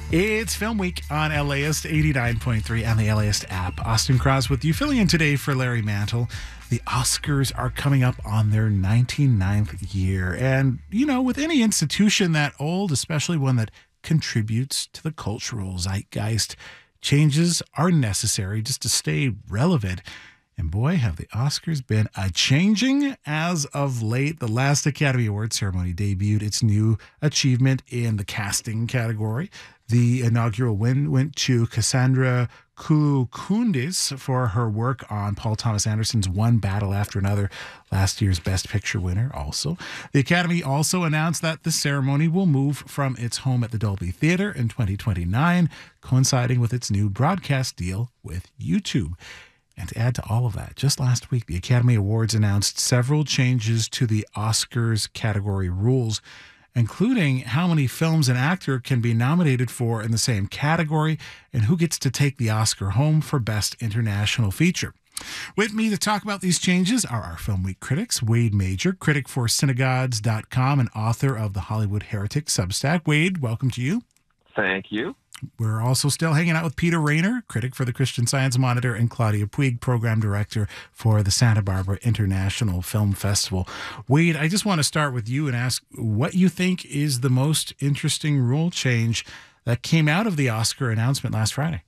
It's Film Week on LAist 89.3 and the LAist app. Austin Cross with you, filling in today for Larry Mantle. The Oscars are coming up on their 99th year. And, you know, with any institution that old, especially one that contributes to the cultural zeitgeist, changes are necessary just to stay relevant. And boy, have the Oscars been a-changing as of late. The last Academy Awards ceremony debuted its new achievement in the casting category. The inaugural win went to Cassandra Koulikoudis for her work on Paul Thomas Anderson's One Battle After Another, last year's Best Picture winner also. The Academy also announced that the ceremony will move from its home at the Dolby Theatre in 2029, coinciding with its new broadcast deal with YouTube. And to add to all of that, just last week, the Academy Awards announced several changes to the Oscars category rules, including how many films an actor can be nominated for in the same category and who gets to take the Oscar home for Best International Feature. With me to talk about these changes are our Film Week critics, Wade Major, critic for Synagogues.com and author of the Hollywood Heretic Substack. Wade, welcome to you. Thank you. We're also still hanging out with Peter Rayner, critic for the Christian Science Monitor, and Claudia Puig, program director for the Santa Barbara International Film Festival. Wade, I just want to start with you and ask what you think is the most interesting rule change that came out of the Oscar announcement last Friday.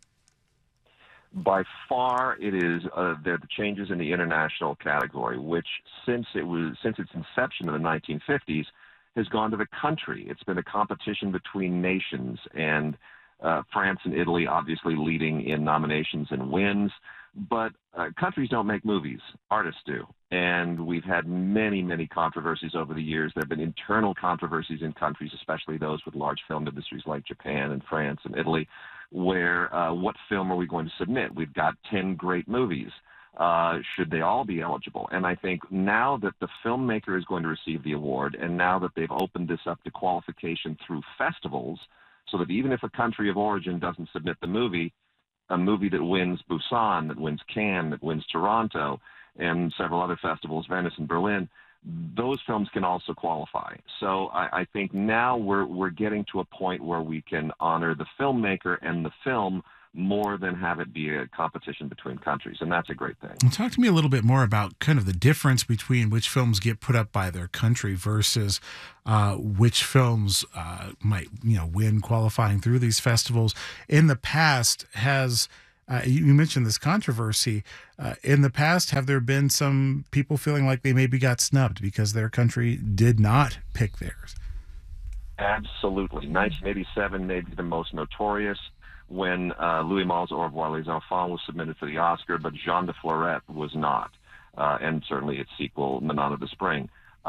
By far, it is the changes in the international category, which since its inception in the 1950s has gone to the country. It's been a competition between nations, and France and Italy obviously leading in nominations and wins. But countries don't make movies, artists do. And we've had many, many controversies over the years. There have been internal controversies in countries, especially those with large film industries like Japan and France and Italy, where what film are we going to submit? We've got 10 great movies. Should they all be eligible? And I think now that the filmmaker is going to receive the award, and now that they've opened this up to qualification through festivals, so that even if a country of origin doesn't submit the movie, a movie that wins Busan, that wins Cannes, that wins Toronto, and several other festivals, Venice and Berlin, those films can also qualify. So I think now we're getting to a point where we can honor the filmmaker and the film more than have it be a competition between countries, and that's a great thing. And talk to me a little bit more about kind of the difference between which films get put up by their country versus which films might win qualifying through these festivals. In the past, you mentioned this controversy. In the past, have there been some people feeling like they maybe got snubbed because their country did not pick theirs? Absolutely. 1987 may be the most notorious, when Louis Malle's Au revoir les enfants was submitted for the Oscar, but Jean de Florette was not, and certainly its sequel, Manon of the Spring.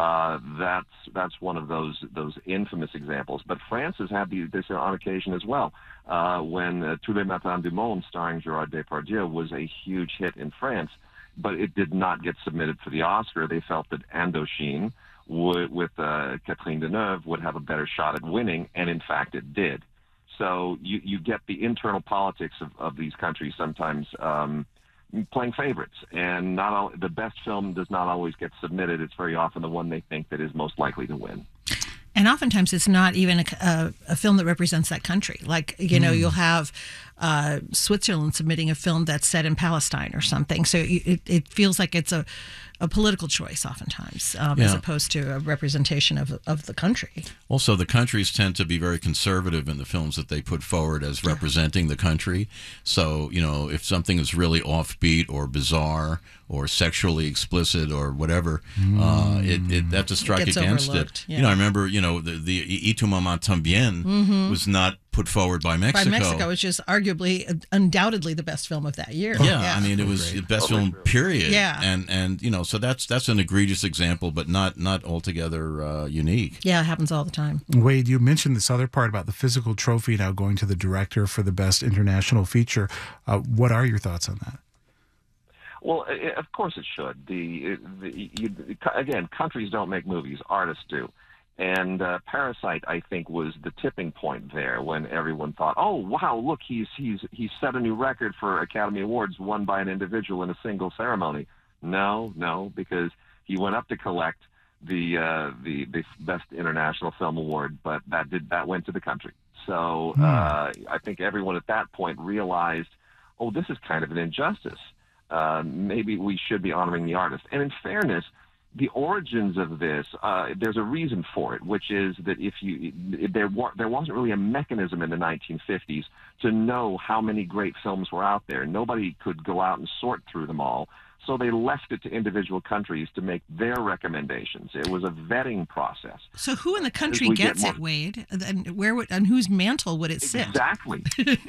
That's one of those infamous examples. But France has had this on occasion as well. When Tous les matins du monde, starring Gerard Depardieu, was a huge hit in France, but it did not get submitted for the Oscar. They felt that Indochine, with Catherine Deneuve, would have a better shot at winning, and in fact it did. So you get the internal politics of these countries sometimes playing favorites, and the best film does not always get submitted. It's very often the one they think that is most likely to win. And oftentimes it's not even a film that represents that country. Like, you'll have Switzerland submitting a film that's set in Palestine or something. So it feels like it's a political choice oftentimes, as opposed to a representation of the country. Also, the countries tend to be very conservative in the films that they put forward as representing the country. So, if something is really offbeat or bizarre or sexually explicit or whatever, that's a strike against it. Yeah. I remember, the Y tu mamá también was not put forward by Mexico. By Mexico, which is arguably, undoubtedly the best film of that year. Yeah. I mean, it was the best film, period. Yeah. And so that's an egregious example, but not altogether unique. Yeah, it happens all the time. Wade, you mentioned this other part about the physical trophy now going to the director for the Best International Feature. What are your thoughts on that? Well, of course it should. Again, countries don't make movies, artists do. And Parasite, I think, was the tipping point there when everyone thought, oh, wow, look, he's set a new record for Academy Awards won by an individual in a single ceremony. No, because he went up to collect the Best International Film Award, but that went to the country. So I think everyone at that point realized, oh, this is kind of an injustice. Maybe we should be honoring the artist. And in fairness, the origins of this, there's a reason for it, which is that there wasn't really a mechanism in the 1950s to know how many great films were out there. Nobody could go out and sort through them all. So they left it to individual countries to make their recommendations. It was a vetting process. So who in the country gets it, Wade? And on whose mantle would it sit? Exactly.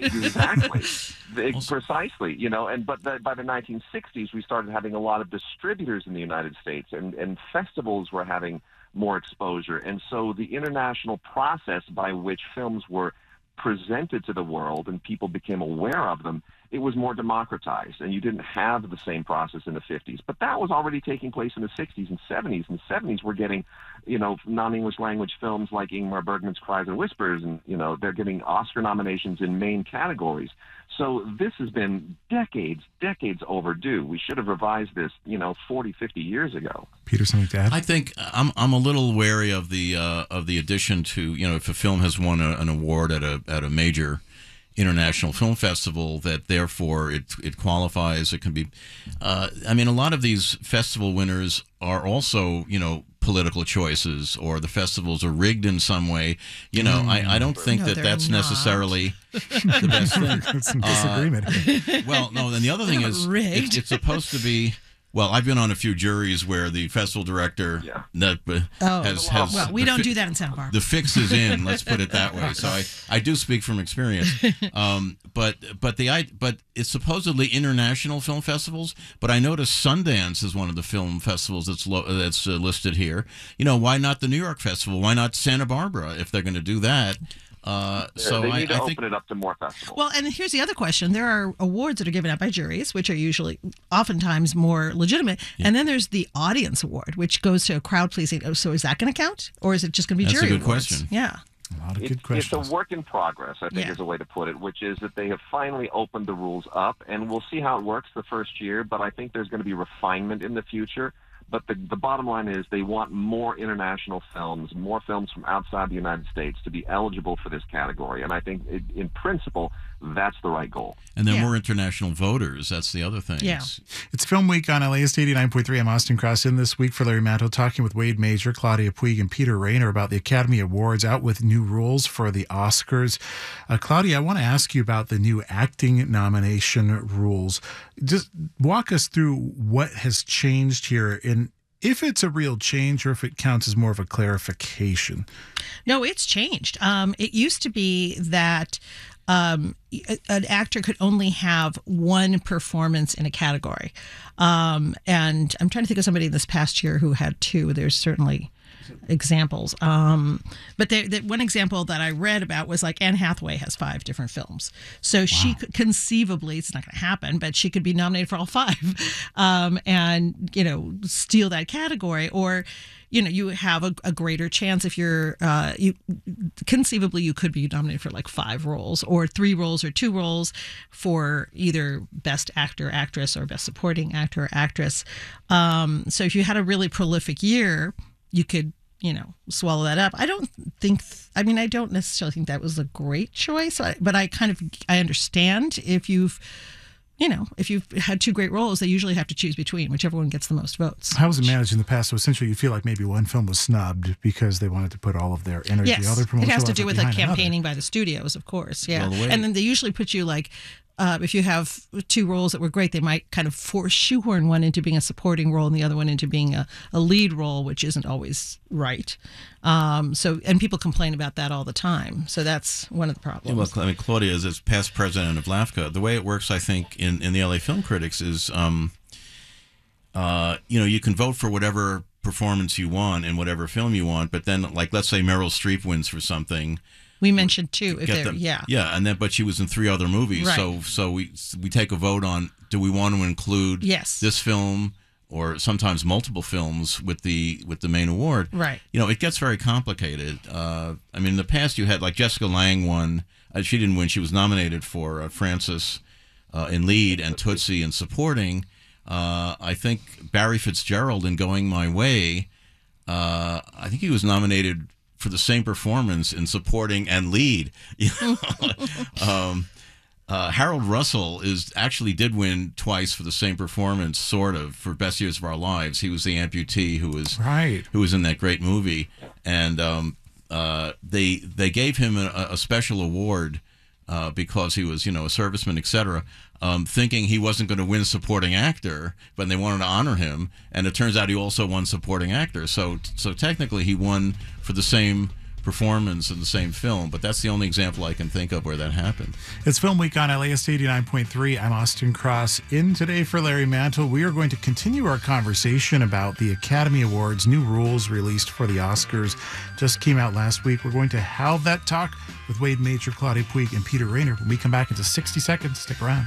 Precisely. You know, but by the 1960s, we started having a lot of distributors in the United States, and festivals were having more exposure. And so the international process by which films were presented to the world and people became aware of them, it was more democratized, and you didn't have the same process in the 50s. But that was already taking place in the 60s and 70s. In the 70s, we're getting, you know, non-English language films like Ingmar Bergman's Cries and Whispers, and, you know, they're getting Oscar nominations in main categories. So this has been decades overdue. We should have revised this, you know, 40, 50 years ago. Peter, something to add? I think I'm a little wary of the addition to, you know, if a film has won an award at a major international film festival, that therefore it qualifies. It can be, I mean, a lot of these festival winners are also, you know, political choices, or the festivals are rigged in some way. You know, I don't think that's not necessarily the best thing. Some disagreement. Well, no, then the other thing is it's supposed to be. Well, I've been on a few juries where the festival director has well, we don't do that in Santa Barbara. The fix is in. Let's put it that way. So I do speak from experience. But it's supposedly international film festivals. But I noticed Sundance is one of the film festivals that's listed here. You know, why not the New York Festival? Why not Santa Barbara if they're going to do that? So they need to open it up to more festivals. Well, and here's the other question. There are awards that are given out by juries, which are oftentimes more legitimate. Yeah. And then there's the audience award, which goes to a crowd pleasing. So is that going to count? Or is it just going to be jury awards? That's a good question. Yeah. A lot of good questions. It's a work in progress, I think is a way to put it, which is that they have finally opened the rules up, and we'll see how it works the first year, but I think there's going to be refinement in the future. But the bottom line is they want more international films, more films from outside the United States to be eligible for this category. And I think, in principle, that's the right goal. And they're more international voters. That's the other thing. Yeah. It's Film Week on LAist 89.3. I'm Austin Cross, in this week for Larry Mantle, talking with Wade Major, Claudia Puig, and Peter Rayner about the Academy Awards, out with new rules for the Oscars. Claudia, I want to ask you about the new acting nomination rules. Just walk us through what has changed here, and if it's a real change or if it counts as more of a clarification. No, it's changed. It used to be that an actor could only have one performance in a category. And I'm trying to think of somebody this past year who had two. There's certainly examples. But the one example that I read about was like Anne Hathaway has 5 different films. So she could conceivably, it's not going to happen, but she could be nominated for all 5 and, you know, steal that category. Or, you know, you have a greater chance if you're, conceivably you could be nominated for like 5 roles or 3 roles or 2 roles for either best actor, actress, or best supporting actor or actress. So if you had a really prolific year, you could, you know, swallow that up. I don't necessarily think that was a great choice, but I understand if you've had 2 great roles, they usually have to choose between whichever one gets the most votes. How was it managed in the past? So essentially you feel like maybe one film was snubbed because they wanted to put all of their energy, other promotional it has to do with the behind campaigning another. by the studios, of course. Yeah. Well, and then they usually put you like, if you have 2 roles that were great, they might kind of shoehorn one into being a supporting role and the other one into being a lead role, which isn't always right. And people complain about that all the time. So that's one of the problems. Yeah, well, I mean, Claudia is past president of LAFCA. The way it works, I think, in the LA Film Critics is, you know, you can vote for whatever performance you want in whatever film you want, but then, like, let's say Meryl Streep wins for something. We mentioned 2. And then, but she was in 3 other movies. Right. So we take a vote on, do we want to include this film or sometimes multiple films with the main award? Right. You know, it gets very complicated. I mean, in the past you had, like, Jessica Lange won. She didn't win. She was nominated for Frances in lead and Tootsie in supporting. I think Barry Fitzgerald in Going My Way I think he was nominated for the same performance in supporting and lead. You know? Harold Russell did win twice for the same performance, sort of, for Best Years of Our Lives. He was the amputee who was in that great movie, and they gave him a special award because he was, a serviceman, etc. Thinking he wasn't going to win supporting actor, but they wanted to honor him, and it turns out he also won supporting actor. So technically, he won for the same performance in the same film, but that's the only example I can think of where that happened. It's Film Week on LAist 89.3. I'm Austin Cross. In today for Larry Mantle, we are going to continue our conversation about the Academy Awards. New rules released for the Oscars just came out last week. We're going to have that talk with Wade Major, Claudia Puig, and Peter Rayner when we come back into 60 seconds. Stick around.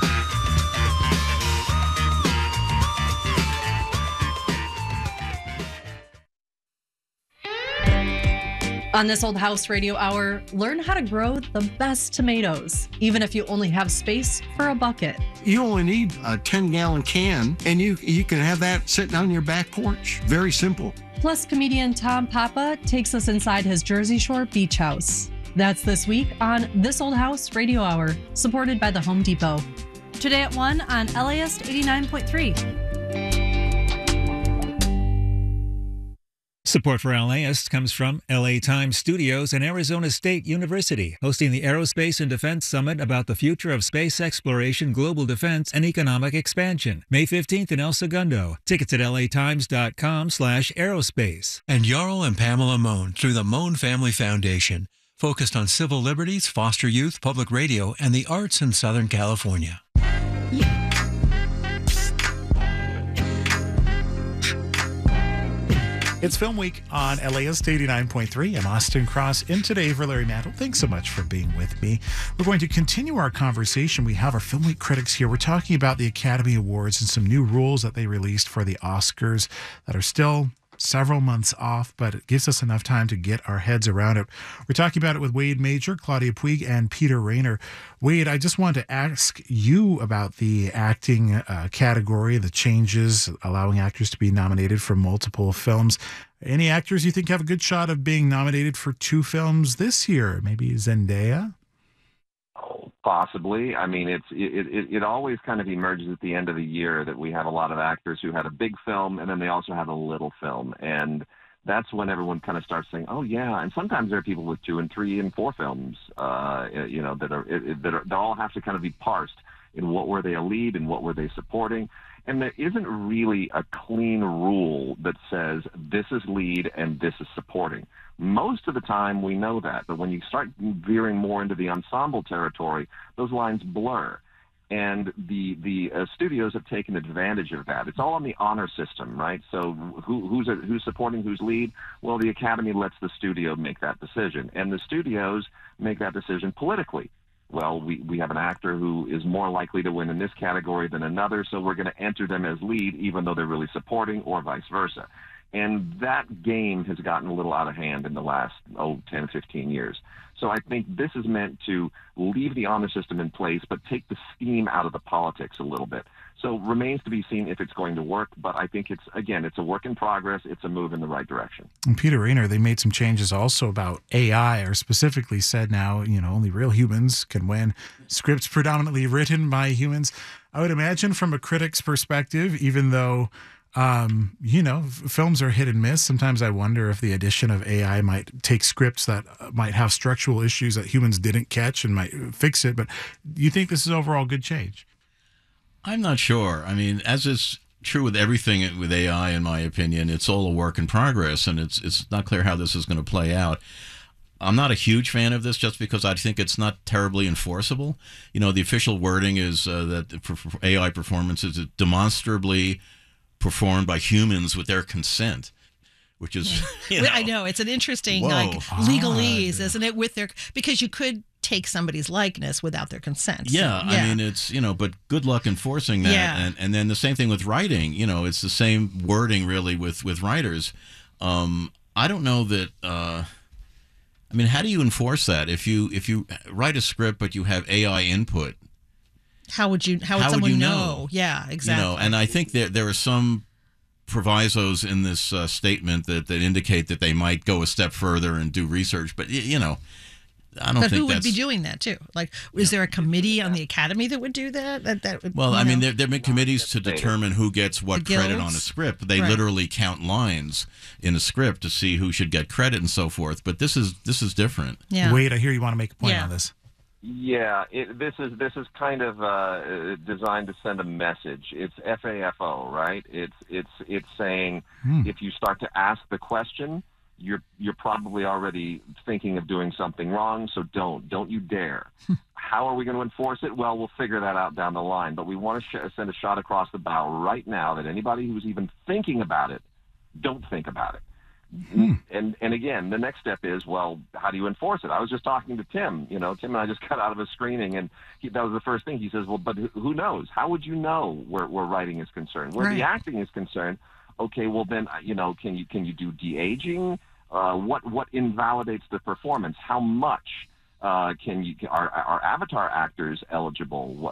On This Old House Radio Hour, learn how to grow the best tomatoes, even if you only have space for a bucket. You only need a 10-gallon can, and you can have that sitting on your back porch. Very simple. Plus, comedian Tom Papa takes us inside his Jersey Shore beach house. That's this week on This Old House Radio Hour, supported by the Home Depot. Today at 1 on LAist 89.3. Support for LAist comes from LA Times Studios and Arizona State University, hosting the Aerospace and Defense Summit about the future of space exploration, global defense, and economic expansion. May 15th in El Segundo. Tickets at latimes.com/aerospace. And Jarl and Pamela Mohn through the Mohn Family Foundation, focused on civil liberties, foster youth, public radio, and the arts in Southern California. It's Film Week on LAist 89.3. I'm Austin Cross. In today for Larry Mantle. Thanks so much for being with me. We're going to continue our conversation. We have our Film Week critics here. We're talking about the Academy Awards and some new rules that they released for the Oscars that are still several months off, but it gives us enough time to get our heads around it. We're talking about it with Wade Major, Claudia Puig, and Peter Rayner. Wade, I just wanted to ask you about the acting category, the changes, allowing actors to be nominated for multiple films. Any actors you think have a good shot of being nominated for 2 films this year? Maybe Zendaya? Possibly. I mean, it always kind of emerges at the end of the year that we have a lot of actors who had a big film and then they also have a little film. And that's when everyone kind of starts saying, oh, yeah. And sometimes there are people with 2 and 3 and 4 films, that all have to kind of be parsed in what were they a lead and what were they supporting. And there isn't really a clean rule that says this is lead and this is supporting. Most of the time we know that, but when you start veering more into the ensemble territory, those lines blur. And the studios have taken advantage of that. It's all on the honor system, right? So who's supporting, who's lead? Well, the Academy lets the studio make that decision, and the studios make that decision politically. Well, we have an actor who is more likely to win in this category than another, so we're going to enter them as lead even though they're really supporting, or vice versa. And that game has gotten a little out of hand in the last, 10, 15 years. So I think this is meant to leave the honor system in place, but take the steam out of the politics a little bit. So remains to be seen if it's going to work, but I think it's a work in progress. It's a move in the right direction. And Peter Rayner, they made some changes also about AI, or specifically said now, only real humans can win. Scripts predominantly written by humans. I would imagine from a critic's perspective, even though films are hit and miss. Sometimes I wonder if the addition of AI might take scripts that might have structural issues that humans didn't catch and might fix it. But do you think this is overall good change? I'm not sure. I mean, as is true with everything with AI, in my opinion, it's all a work in progress, and it's not clear how this is going to play out. I'm not a huge fan of this just because I think it's not terribly enforceable. The official wording is that for AI performances, it's demonstrably performed by humans with their consent, which is, I know, it's an interesting legalese, isn't it? Because you could take somebody's likeness without their consent. Yeah, so, I mean, it's, but good luck enforcing that. Yeah. And then the same thing with writing, it's the same wording really with writers. I don't know that, how do you enforce that? If you write a script, but you have AI input, how would someone know? Yeah, exactly. And I think there are some provisos in this statement that indicate that they might go a step further and do research, but I don't But think who would that's be doing that too? Like, is there a committee on the Academy that would do that? That would, well, I mean, there have been committees to determine who gets what The credit on a guilds? script. They Right. literally count lines in a script to see who should get credit and so forth. But this is different. Yeah. Wade, I hear you want to make a point Yeah. on this. Yeah, this is kind of designed to send a message. It's FAFO, right? It's saying if you start to ask the question, you're probably already thinking of doing something wrong. So don't you dare. How are we going to enforce it? Well, we'll figure that out down the line. But we want to send a shot across the bow right now that anybody who's even thinking about it, don't think about it. And again, the next step is, well, how do you enforce it? I was just talking to Tim. Tim and I just got out of a screening, and that was the first thing. He says, well, but who knows? How would you know where writing is concerned? Where the acting is concerned, okay, well then, can you do de-aging? What invalidates the performance? How much are Avatar actors eligible?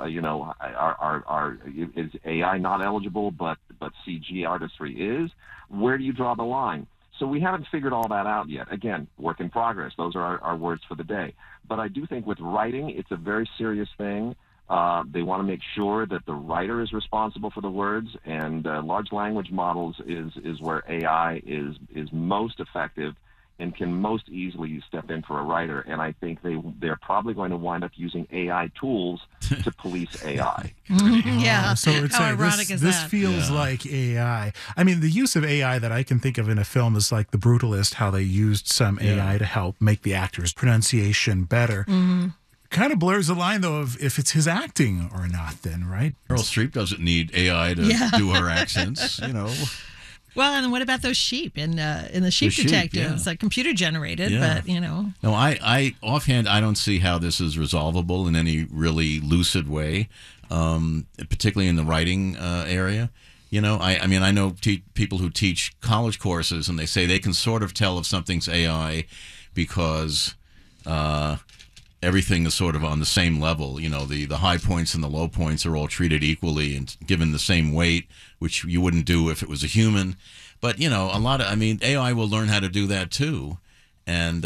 Is AI not eligible, but CG artistry is? Where do you draw the line? So we haven't figured all that out yet. Again, work in progress. Those are our words for the day. But I do think with writing, it's a very serious thing. They want to make sure that the writer is responsible for the words, and large language models is where AI is most effective and can most easily step in for a writer. And I think they're probably going to wind up using AI tools to police AI. Yeah. So it's How like ironic is this that? feels like AI. I mean, the use of AI that I can think of in a film is like The Brutalist, how they used some AI to help make the actor's pronunciation better. Kind of blurs the line, though, of if it's his acting or not, then, right? Meryl Streep doesn't need AI to do her accents, Well, and what about those sheep in the Sheep sheep, Detectives? yeah. Like computer generated, Yeah. but No, I offhand, I don't see how this is resolvable in any really lucid way, particularly in the writing area. I mean, I know people who teach college courses, and they say they can sort of tell if something's AI because everything is sort of on the same level. The high points and the low points are all treated equally and given the same weight, which you wouldn't do if it was a human. But, AI will learn how to do that too. And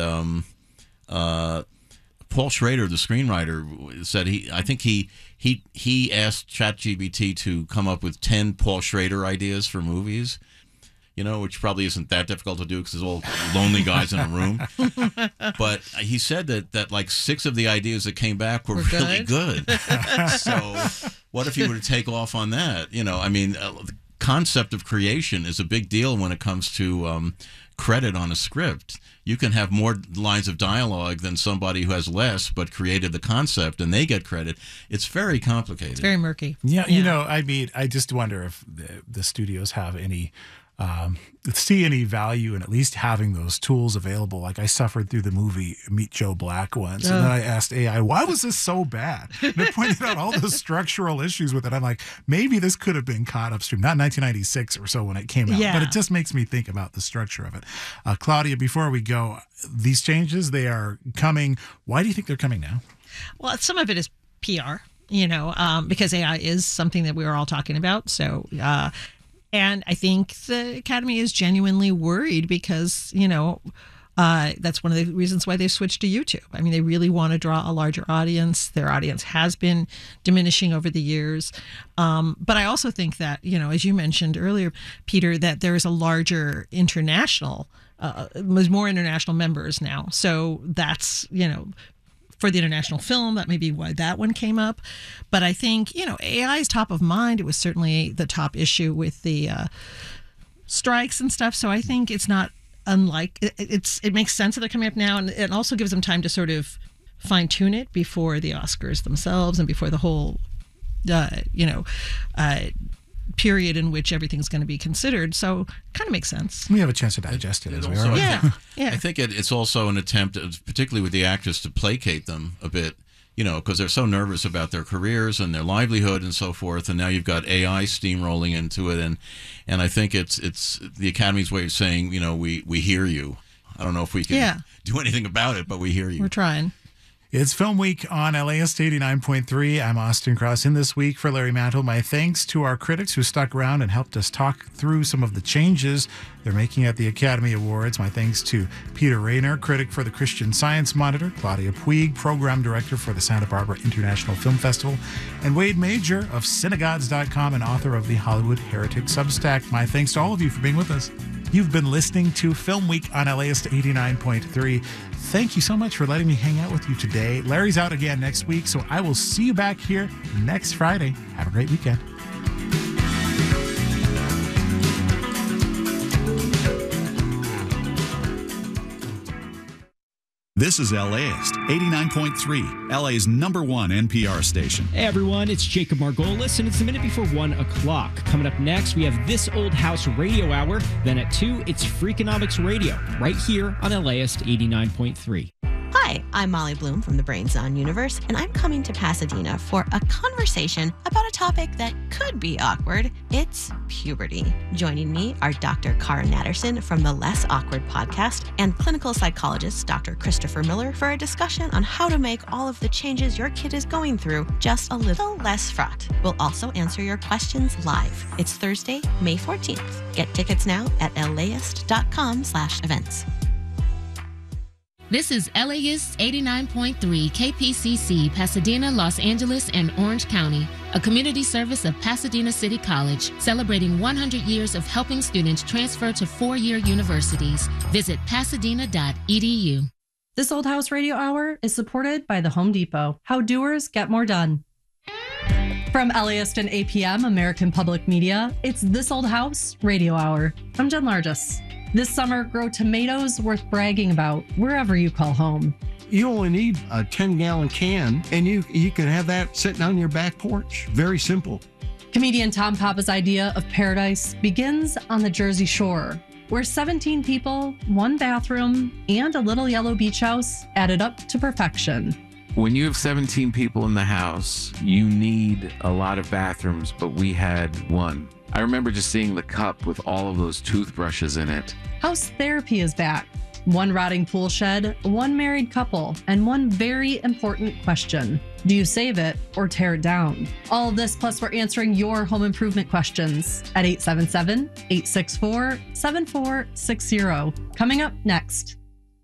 Paul Schrader, the screenwriter, said I think he asked ChatGPT to come up with 10 Paul Schrader ideas for movies. Which probably isn't that difficult to do because there's all lonely guys in a room. But he said that like 6 of the ideas that came back were really good. So what if you were to take off on that? The concept of creation is a big deal when it comes to credit on a script. You can have more lines of dialogue than somebody who has less but created the concept and they get credit. It's very complicated. it's very murky. Yeah, I just wonder if the studios have any see any value in at least having those tools available. Like I suffered through the movie Meet Joe Black once, and then I asked AI, why was this so bad? And it pointed out all the structural issues with it. I'm like, maybe this could have been caught upstream, not 1996 or so when it came out, but it just makes me think about the structure of it. Claudia, before we go, these changes, they are coming. Why do you think they're coming now? Well, some of it is PR, because AI is something that we are all talking about. So, and I think the Academy is genuinely worried because, that's one of the reasons why they switched to YouTube. I mean, they really want to draw a larger audience. Their audience has been diminishing over the years. But I also think that, as you mentioned earlier, Peter, that there is a larger international, there's more international members now. So that's, for the international film, that may be why that one came up. But I think, AI is top of mind. It was certainly the top issue with the strikes and stuff. So I think it's not unlike, it makes sense that they're coming up now. And it also gives them time to sort of fine tune it before the Oscars themselves and before the whole, period in which everything's going to be considered. So kind of makes sense. We have a chance to digest it as we also- are. Yeah. I think it's also an attempt, particularly with the actors, to placate them a bit, because they're so nervous about their careers and their livelihood and so forth. And now you've got AI steamrolling into it. And I think it's the Academy's way of saying, we hear you. I don't know if we can do anything about it, but we hear you. We're trying. It's Film Week on LAist 89.3. I'm Austin Cross. In this week for Larry Mantle, my thanks to our critics who stuck around and helped us talk through some of the changes they're making at the Academy Awards. My thanks to Peter Rayner, critic for the Christian Science Monitor, Claudia Puig, program director for the Santa Barbara International Film Festival, and Wade Major of Synagogues.com and author of the Hollywood Heretic Substack. My thanks to all of you for being with us. You've been listening to Film Week on LAist 89.3. Thank you so much for letting me hang out with you today. Larry's out again next week, so I will see you back here next Friday. Have a great weekend. This is LAist 89.3, LA's #1 NPR station. Hey everyone, it's Jacob Margolis, and it's a minute before 1 o'clock. Coming up next, we have This Old House Radio Hour. Then at 2, it's Freakonomics Radio, right here on LAist 89.3. Hi, I'm Molly Bloom from the Brains On Universe, and I'm coming to Pasadena for a conversation about a topic that could be awkward. It's puberty. Joining me are Dr. Cara Natterson from the Less Awkward podcast and clinical psychologist Dr. Christopher Miller for a discussion on how to make all of the changes your kid is going through just a little less fraught. We'll also answer your questions live. It's Thursday, May 14th. Get tickets now at laist.com/events. This is LAist 89.3 KPCC, Pasadena, Los Angeles, and Orange County, a community service of Pasadena City College, celebrating 100 years of helping students transfer to 4-year universities. Visit pasadena.edu. This Old House Radio Hour is supported by the Home Depot. How doers get more done. From LAist and APM, American Public Media, it's This Old House Radio Hour. I'm Jen Largis. This summer, grow tomatoes worth bragging about wherever you call home. You only need a 10-gallon can, and you can have that sitting on your back porch. Very simple. Comedian Tom Papa's idea of paradise begins on the Jersey Shore, where 17 people, 1 bathroom, and a little yellow beach house added up to perfection. When you have 17 people in the house, you need a lot of bathrooms, but we had 1. I remember just seeing the cup with all of those toothbrushes in it. House therapy is back. 1 rotting pool shed, 1 married couple, and 1 very important question. Do you save it or tear it down? All of this plus we're answering your home improvement questions at 877-864-7460. Coming up next.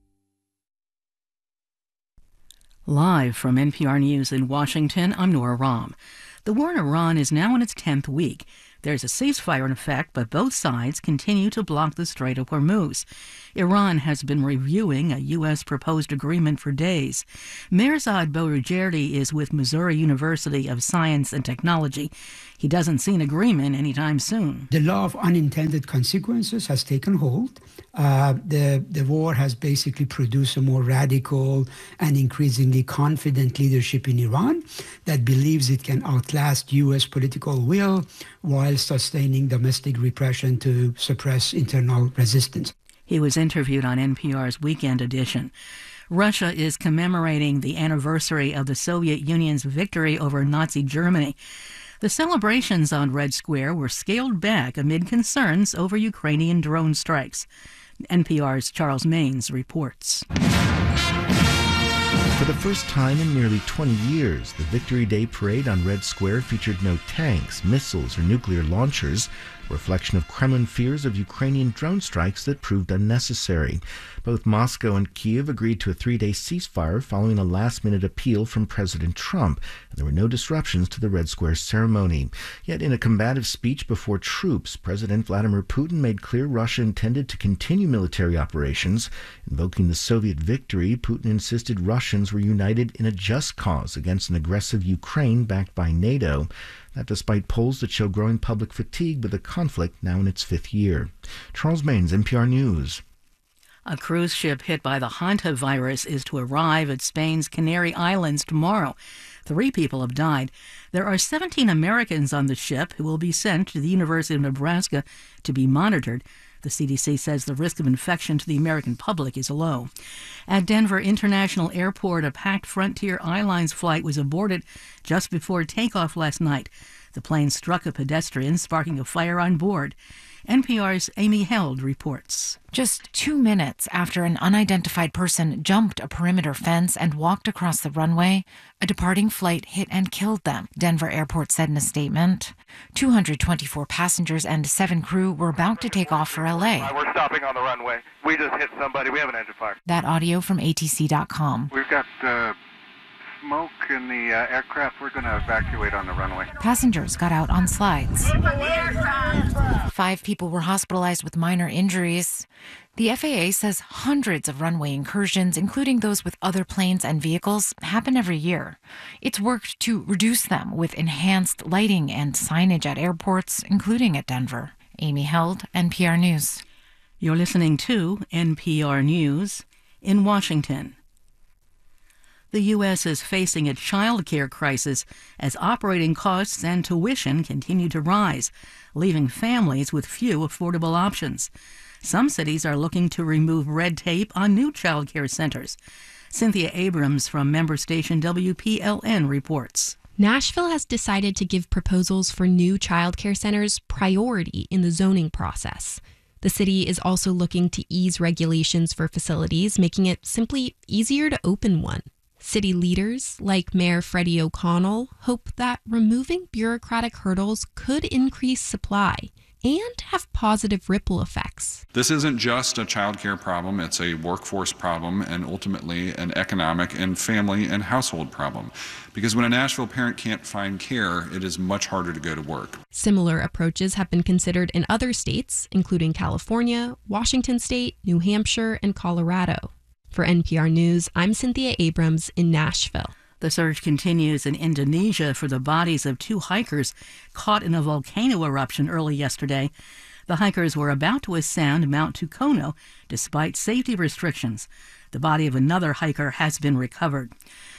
Live from NPR News in Washington, I'm Nora Rahm. The war in Iran is now in its 10th week. There's a ceasefire in effect, but both sides continue to block the Strait of Hormuz. Iran has been reviewing a U.S. proposed agreement for days. Mirzad Boroujerdi is with Missouri University of Science and Technology. He doesn't see an agreement anytime soon. The law of unintended consequences has taken hold. The war has basically produced a more radical and increasingly confident leadership in Iran that believes it can outlast U.S. political will while sustaining domestic repression to suppress internal resistance. He was interviewed on NPR's Weekend Edition. Russia is commemorating the anniversary of the Soviet Union's victory over Nazi Germany. The celebrations on Red Square were scaled back amid concerns over Ukrainian drone strikes. NPR's Charles Maines reports. For the first time in nearly 20 years, the Victory Day parade on Red Square featured no tanks, missiles, or nuclear launchers, a reflection of Kremlin fears of Ukrainian drone strikes that proved unnecessary. Both Moscow and Kyiv agreed to a 3-day ceasefire following a last-minute appeal from President Trump, and there were no disruptions to the Red Square ceremony. Yet in a combative speech before troops, President Vladimir Putin made clear Russia intended to continue military operations. Invoking the Soviet victory, Putin insisted Russians were united in a just cause against an aggressive Ukraine backed by NATO. That despite polls that show growing public fatigue with the conflict now in its 5th year. Charles Maines, NPR News. A cruise ship hit by the hantavirus is to arrive at Spain's Canary Islands tomorrow. 3 people have died. There are 17 Americans on the ship who will be sent to the University of Nebraska to be monitored. The CDC says the risk of infection to the American public is low. At Denver International Airport, a packed Frontier Airlines flight was aborted just before takeoff last night. The plane struck a pedestrian, sparking a fire on board. NPR's Amy Held reports. Just 2 minutes after an unidentified person jumped a perimeter fence and walked across the runway, a departing flight hit and killed them, Denver Airport said in a statement. 224 passengers and 7 crew were about to take off for L.A. We're stopping on the runway. We just hit somebody. We have an engine fire. That audio from ATC.com. We've got smoke in the aircraft. We're going to evacuate on the runway. Passengers got out on slides. 5 people were hospitalized with minor injuries. The FAA says hundreds of runway incursions, including those with other planes and vehicles, happen every year. It's worked to reduce them with enhanced lighting and signage at airports, including at Denver. Amy Held, NPR News. You're listening to NPR News in Washington. The U.S. is facing a child care crisis as operating costs and tuition continue to rise, leaving families with few affordable options. Some cities are looking to remove red tape on new child care centers. Cynthia Abrams from member station WPLN reports. Nashville has decided to give proposals for new child care centers priority in the zoning process. The city is also looking to ease regulations for facilities, making it simply easier to open one. City leaders, like Mayor Freddie O'Connell, hope that removing bureaucratic hurdles could increase supply and have positive ripple effects. This isn't just a child care problem, it's a workforce problem and ultimately an economic and family and household problem. Because when a Nashville parent can't find care, it is much harder to go to work. Similar approaches have been considered in other states, including California, Washington State, New Hampshire, and Colorado. For NPR News, I'm Cynthia Abrams in Nashville. The search continues in Indonesia for the bodies of 2 hikers caught in a volcano eruption early yesterday. The hikers were about to ascend Mount Tukono despite safety restrictions. The body of another hiker has been recovered.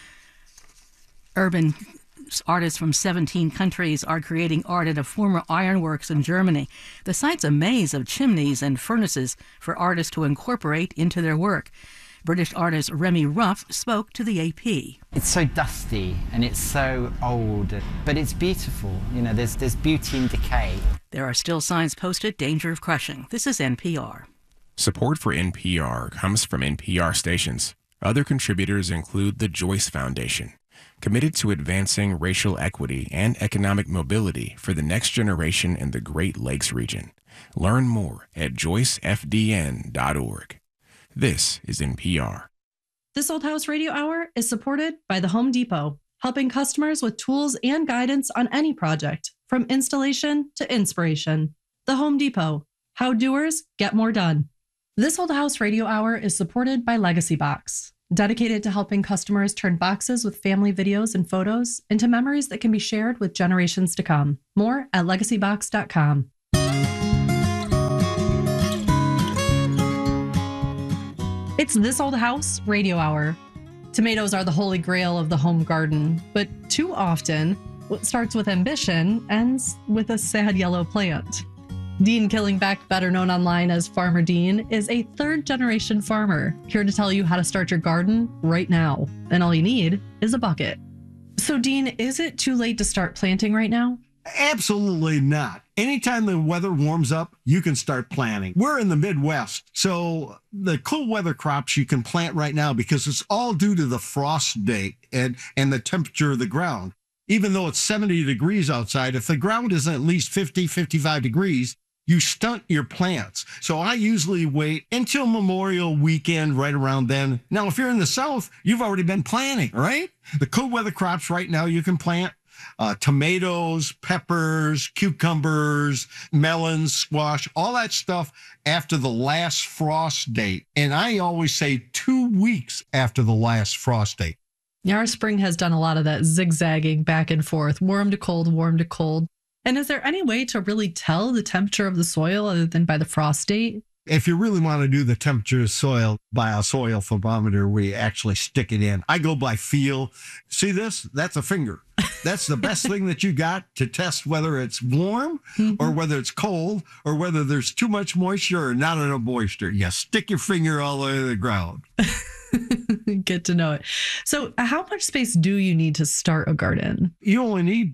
Urban artists from 17 countries are creating art at a former ironworks in Germany. The site's a maze of chimneys and furnaces for artists to incorporate into their work. British artist Remy Ruff spoke to the AP. It's so dusty and it's so old, but it's beautiful. You know, there's beauty in decay. There are still signs posted, danger of crushing. This is NPR. Support for NPR comes from NPR stations. Other contributors include the Joyce Foundation, committed to advancing racial equity and economic mobility for the next generation in the Great Lakes region. Learn more at joycefdn.org. This is NPR. This Old House Radio Hour is supported by the Home Depot, helping customers with tools and guidance on any project, from installation to inspiration. The Home Depot, how doers get more done. This Old House Radio Hour is supported by Legacy Box, dedicated to helping customers turn boxes with family videos and photos into memories that can be shared with generations to come. More at legacybox.com. It's This Old House Radio Hour. Tomatoes are the holy grail of the home garden, but too often, what starts with ambition ends with a sad yellow plant. Dean Killingbeck, better known online as Farmer Dean, is a third-generation farmer, here to tell you how to start your garden right now. And all you need is a bucket. So, Dean, is it too late to start planting right now? Absolutely not. Anytime the weather warms up, you can start planting. We're in the Midwest, so the cool weather crops you can plant right now because it's all due to the frost date and the temperature of the ground. Even though it's 70 degrees outside, if the ground is at least 50, 55 degrees, you stunt your plants. So I usually wait until Memorial Weekend, right around then. Now, if you're in the South, you've already been planting, right? The cold weather crops right now you can plant. Tomatoes, peppers, cucumbers, melons, squash, all that stuff after the last frost date. And I always say 2 weeks after the last frost date. Yeah, our spring has done a lot of that zigzagging back and forth, warm to cold, warm to cold. And is there any way to really tell the temperature of the soil other than by the frost date? If you really want to do the temperature of soil by a soil thermometer, we actually stick it in. I go by feel. See this? That's a finger. That's the best thing that you got to test whether it's warm or whether it's cold or whether there's too much moisture or not enough moisture. You stick your finger all the way to the ground. Get to know it. So how much space do you need to start a garden? You only need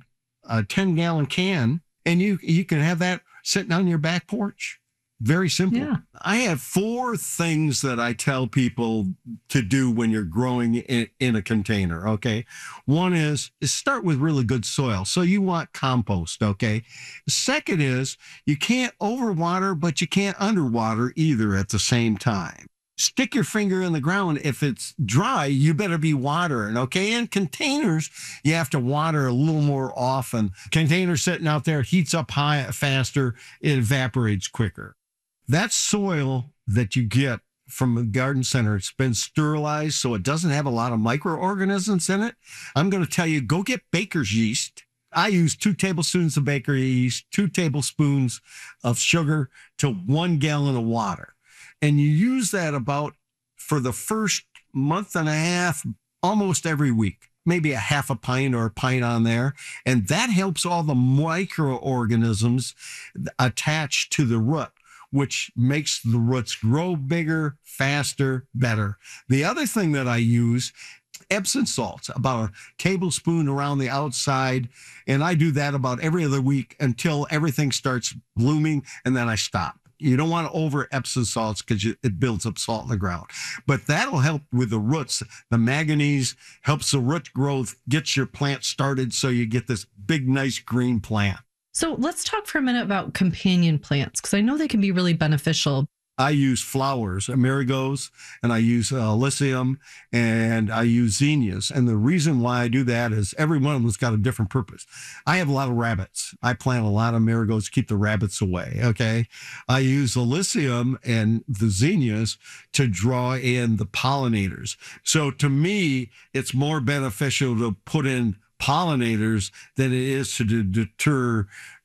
a 10-gallon can, and you can have that sitting on your back porch. Very simple. Yeah. I have 4 things that I tell people to do when you're growing in a container, okay? One is start with really good soil. So you want compost, okay? The second is you can't overwater, but you can't underwater either at the same time. Stick your finger in the ground. If it's dry, you better be watering, okay? In containers, you have to water a little more often. Container sitting out there heats up high faster, it evaporates quicker. That soil that you get from a garden center, it's been sterilized, so it doesn't have a lot of microorganisms in it. I'm going to tell you, go get baker's yeast. I use 2 tablespoons of baker's yeast, 2 tablespoons of sugar to 1 gallon of water. And you use that about for the first month and a half, almost every week, maybe a half a pint or a pint on there. And that helps all the microorganisms attached to the root, which makes the roots grow bigger, faster, better. The other thing that I use, Epsom salts, about a tablespoon around the outside. And I do that about every other week until everything starts blooming, and then I stop. You don't want to over Epsom salts because it builds up salt in the ground. But that'll help with the roots. The manganese helps the root growth, gets your plant started so you get this big, nice green plant. So let's talk for a minute about companion plants, because I know they can be really beneficial. I use flowers, marigolds, and I use Alyssum, and I use zinnias. And the reason why I do that is every one of them's got a different purpose. I have a lot of rabbits. I plant a lot of marigolds to keep the rabbits away, okay? I use Alyssum and the zinnias to draw in the pollinators. So to me, it's more beneficial to put in pollinators than it is to deter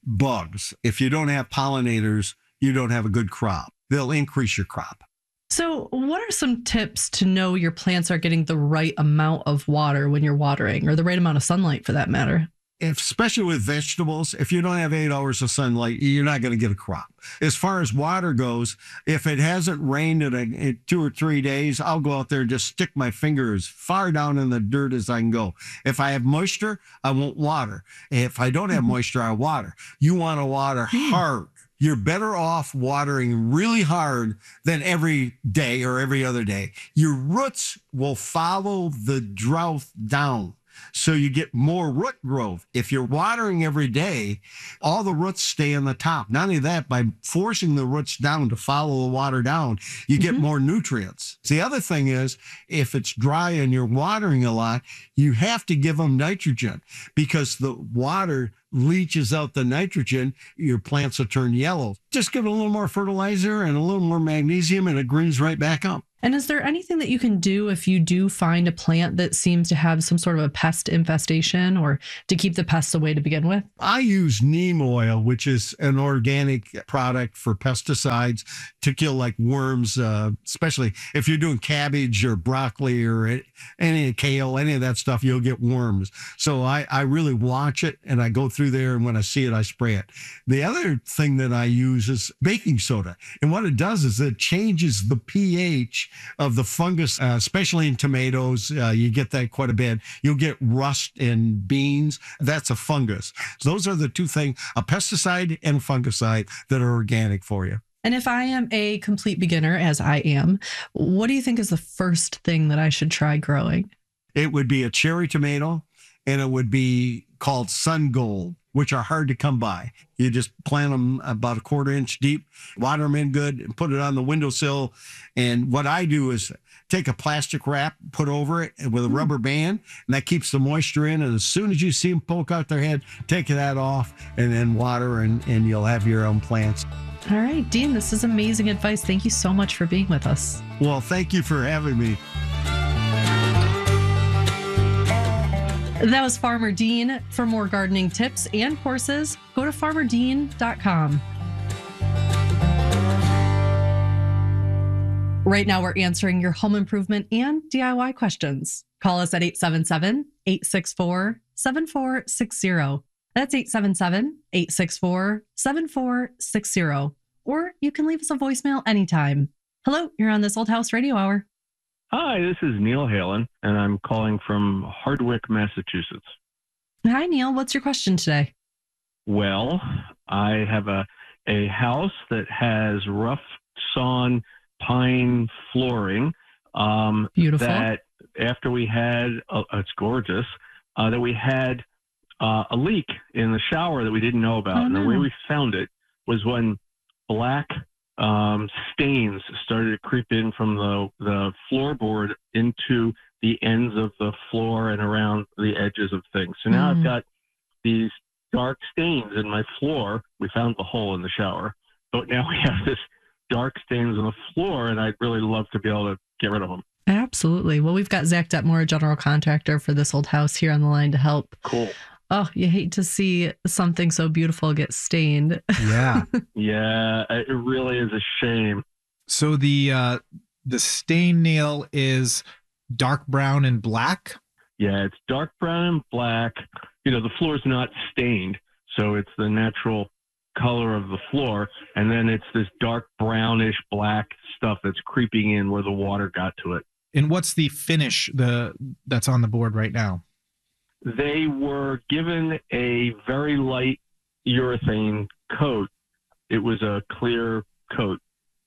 bugs. If you don't have pollinators, you don't have a good crop. They'll increase your crop. So what are some tips to know your plants are getting the right amount of water when you're watering, or the right amount of sunlight for that matter? Especially with vegetables, if you don't have 8 hours of sunlight, you're not going to get a crop. As far as water goes, if it hasn't rained in 2 or 3 days, I'll go out there and just stick my finger as far down in the dirt as I can go. If I have moisture, I won't water. If I don't have moisture, I water. You want to water hard. You're better off watering really hard than every day or every other day. Your roots will follow the drought down, so you get more root growth. If you're watering every day, all the roots stay on the top. Not only that, by forcing the roots down to follow the water down, you get more nutrients. The other thing is, if it's dry and you're watering a lot, you have to give them nitrogen, because the water leaches out the nitrogen, your plants will turn yellow. Just give it a little more fertilizer and a little more magnesium, and it greens right back up. And is there anything that you can do if you do find a plant that seems to have some sort of a pest infestation, or to keep the pests away to begin with? I use neem oil, which is an organic product for pesticides to kill like worms, especially if you're doing cabbage or broccoli or any kale, any of that stuff, you'll get worms. So I really watch it, and I go through there, and when I see it, I spray it. The other thing that I use is baking soda. And what it does is it changes the pH of the fungus, especially in tomatoes. You get that quite a bit. You'll get rust in beans. That's a fungus. Those are the 2 things, a pesticide and fungicide, that are organic for you. And if I am a complete beginner, as I am, what do you think is the first thing that I should try growing? It would be a cherry tomato, and it would be called Sun Gold, which are hard to come by. You just plant them about a 1/4 inch deep, water them in good, and put it on the windowsill. And what I do is take a plastic wrap, put over it with a rubber band, and that keeps the moisture in. And as soon as you see them poke out their head, take that off and then water, and you'll have your own plants. All right, Dean, this is amazing advice. Thank you so much for being with us. Well, thank you for having me. That was Farmer Dean. For more gardening tips and courses, go to farmerdean.com. Right now, we're answering your home improvement and DIY questions. Call us at 877-864-7460. That's 877-864-7460. Or you can leave us a voicemail anytime. Hello, you're on This Old House Radio Hour. Hi, this is Neil Halen, and I'm calling from Hardwick, Massachusetts. Hi, Neil. What's your question today? Well, I have a house that has rough sawn pine flooring. Beautiful. That after we had, it's gorgeous, that we had a leak in the shower that we didn't know about. Oh, and the no. way we found it was when black stains started to creep in from the floorboard into the ends of the floor and around the edges of things. So now I've got these dark stains in my floor. We found the hole in the shower, but now we have this dark stains on the floor, and I'd really love to be able to get rid of them. Absolutely. Well, we've got Zach Detmore, a general contractor for This Old House, here on the line to help. Cool. Oh, you hate to see something so beautiful get stained. Yeah. Yeah, it really is a shame. So the stain, Neil, is dark brown and black? Yeah, it's dark brown and black. You know, the floor's not stained, so it's the natural color of the floor. And then it's this dark brownish black stuff that's creeping in where the water got to it. And what's the finish that's on the board right now? They were given a very light urethane coat. It was a clear coat.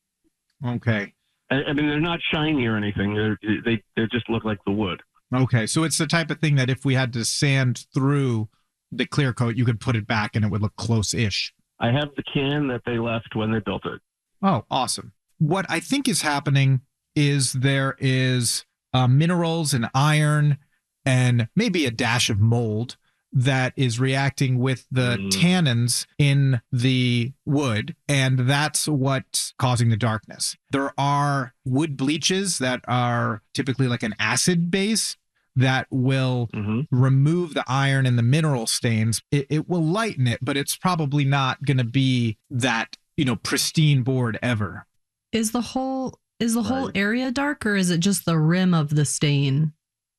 Okay. I mean, they're not shiny or anything. They just look like the wood. Okay. So it's the type of thing that if we had to sand through the clear coat, you could put it back and it would look close-ish. I have the can that they left when they built it. Oh, awesome. What I think is happening is there is minerals and iron and maybe a dash of mold that is reacting with the tannins in the wood, and that's what's causing the darkness. There are wood bleaches that are typically like an acid base that will remove the iron and the mineral stains. It will lighten it, but it's probably not going to be that, pristine board ever. Is the whole area dark, or is it just the rim of the stain?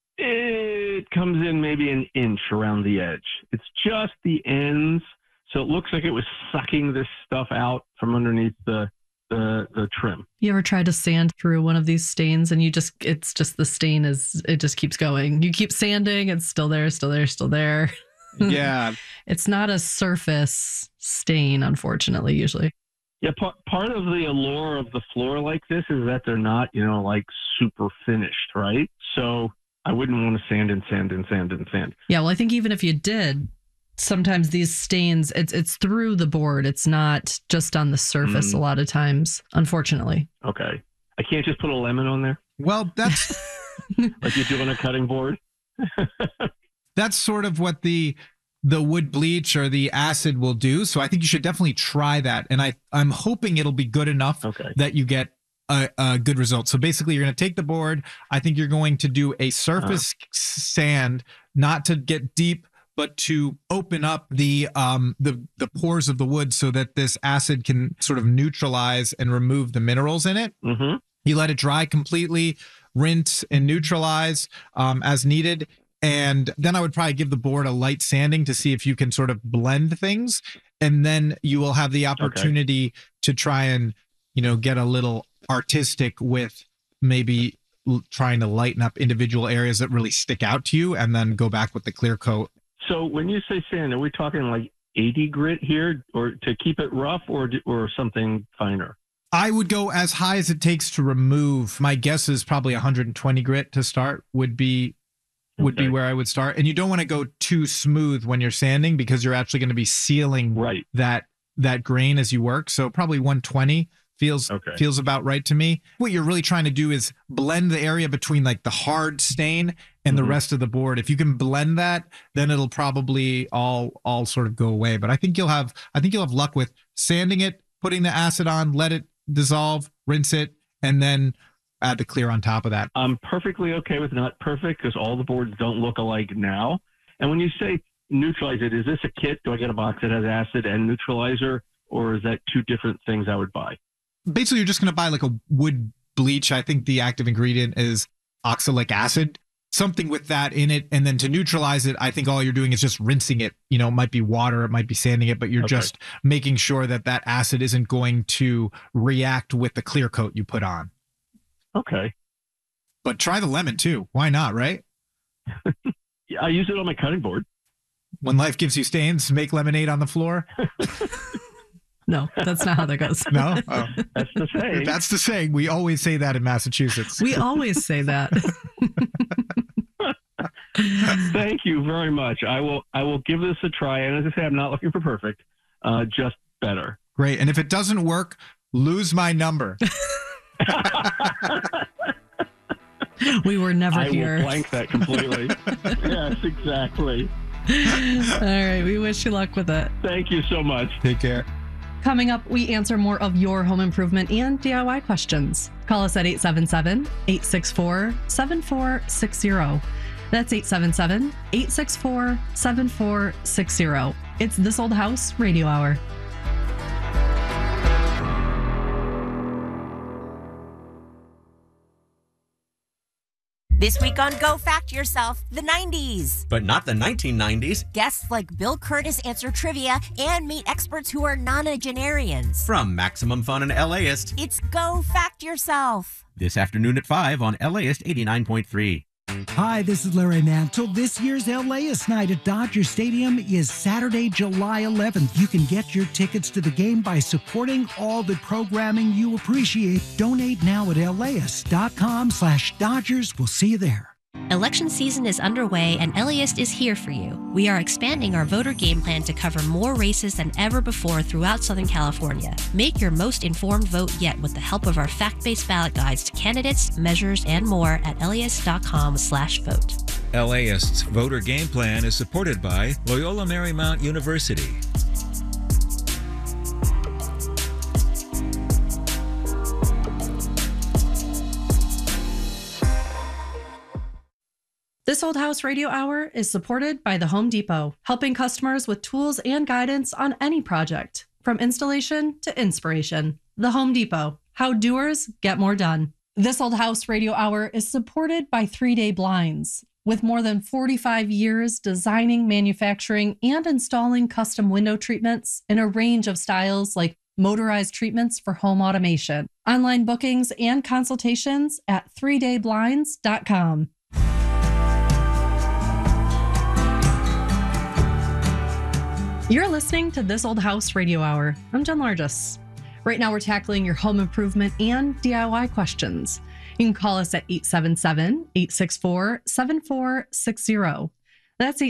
It comes in maybe an inch around the edge. It's just the ends. So it looks like it was sucking this stuff out from underneath the trim. You ever tried to sand through one of these stains and it's just the stain it just keeps going. You keep sanding, it's still there, still there, still there. Yeah. It's not a surface stain, unfortunately, usually. Yeah, part of the allure of the floor like this is that they're not, like super finished, right? So I wouldn't want to sand and sand and sand and sand. Yeah, well, I think even if you did, sometimes these stains, it's through the board. It's not just on the surface a lot of times, unfortunately. Okay. I can't just put a lemon on there? Well, that's... like you do on a cutting board? That's sort of what the wood bleach or the acid will do. So I think you should definitely try that. And I'm hoping it'll be good enough that you get a good result. So basically you're going to take the board. I think you're going to do a surface sand, not to get deep, but to open up the pores of the wood so that this acid can sort of neutralize and remove the minerals in it. Mm-hmm. You let it dry completely, rinse and neutralize as needed. And then I would probably give the board a light sanding to see if you can sort of blend things. And then you will have the opportunity to try and, get a little artistic with maybe trying to lighten up individual areas that really stick out to you and then go back with the clear coat. So when you say sand, are we talking like 80 grit here or to keep it rough or something finer? I would go as high as it takes to remove. My guess is probably 120 grit to start would be where I would start. And you don't want to go too smooth when you're sanding because you're actually going to be sealing that grain as you work. So probably 120 feels about right to me. What you're really trying to do is blend the area between like the hard stain and the rest of the board. If you can blend that, then it'll probably all sort of go away. But I think you'll have luck with sanding it, putting the acid on, let it dissolve, rinse it, and then add the clear on top of that. I'm perfectly okay with not perfect because all the boards don't look alike now. And when you say neutralize it, is this a kit? Do I get a box that has acid and neutralizer, or is that two different things I would buy? Basically, you're just going to buy like a wood bleach. I think the active ingredient is oxalic acid, something with that in it. And then to neutralize it, I think all you're doing is just rinsing it. It might be water, it might be sanding it, but you're just making sure that acid isn't going to react with the clear coat you put on. Okay. But try the lemon too. Why not, right? Yeah, I use it on my cutting board. When life gives you stains, make lemonade on the floor. No, that's not how that goes. No? Oh. That's the saying. That's the saying. We always say that in Massachusetts. We always say that. Thank you very much. I will give this a try. And as I say, I'm not looking for perfect, just better. Great. And if it doesn't work, lose my number. We were never here. I will blank that completely. Yes, exactly. All right. We wish you luck with it. Thank you so much. Take care. Coming up, we answer more of your home improvement and DIY questions. Call us at 877-864-7460. That's 877-864-7460. It's This Old House Radio Hour. This week on Go Fact Yourself, the 90s. But not the 1990s. Guests like Bill Curtis answer trivia and meet experts who are nonagenarians. From Maximum Fun and LAist, it's Go Fact Yourself. This afternoon at 5 on LAist 89.3. Hi, this is Larry Mantle. This year's LAist night at Dodger Stadium is Saturday, July 11th. You can get your tickets to the game by supporting all the programming you appreciate. Donate now at LAist.com/Dodgers. We'll see you there. Election season is underway and LAist is here for you. We are expanding our voter game plan to cover more races than ever before throughout Southern California. Make your most informed vote yet with the help of our fact-based ballot guides to candidates, measures, and more at LAist.com/vote. LAist's voter game plan is supported by Loyola Marymount University. This Old House Radio Hour is supported by the Home Depot, helping customers with tools and guidance on any project, from installation to inspiration. The Home Depot, how doers get more done. This Old House Radio Hour is supported by 3 Day Blinds. With more than 45 years designing, manufacturing, and installing custom window treatments in a range of styles like motorized treatments for home automation. Online bookings and consultations at 3dayblinds.com. You're listening to This Old House Radio Hour. I'm Jen Largis. Right now we're tackling your home improvement and DIY questions. You can call us at 877-864-7460. That's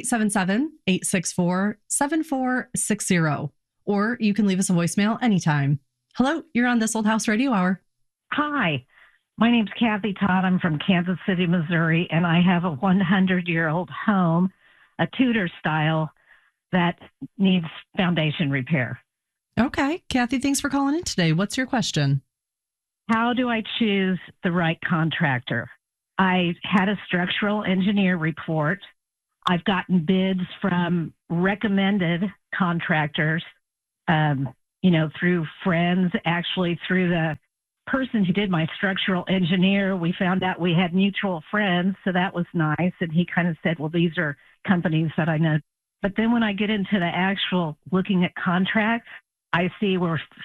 877-864-7460. Or you can leave us a voicemail anytime. Hello, you're on This Old House Radio Hour. Hi, my name's Kathy Todd. I'm from Kansas City, Missouri, and I have a 100-year-old home, a Tudor style, that needs foundation repair. Okay. Kathy, thanks for calling in today. What's your question? How do I choose the right contractor? I had a structural engineer report. I've gotten bids from recommended contractors, through friends, actually through the person who did my structural engineer. We found out we had mutual friends, so that was nice. And he kind of said, well, these are companies that I know. But then when I get into the actual looking at contracts, I see where